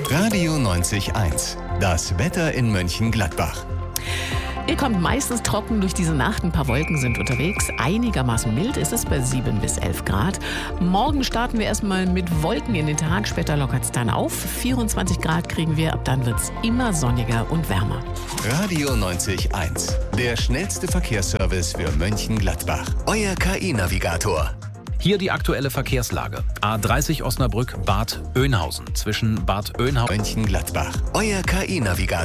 Radio 90.1. Das Wetter in Mönchengladbach. Ihr kommt meistens trocken durch diese Nacht. Ein paar Wolken sind unterwegs. Einigermaßen mild ist es bei 7 bis 11 Grad. Morgen starten wir erstmal mit Wolken in den Tag. Später lockert es dann auf. 24 Grad kriegen wir. Ab dann wird es immer sonniger und wärmer. Radio 90.1. Der schnellste Verkehrsservice für Mönchengladbach. Euer KI-Navigator. Hier die aktuelle Verkehrslage. A30 Osnabrück, Bad Oeynhausen. Zwischen Bad Oeynhausen Mönchengladbach. Euer KI-Navigator.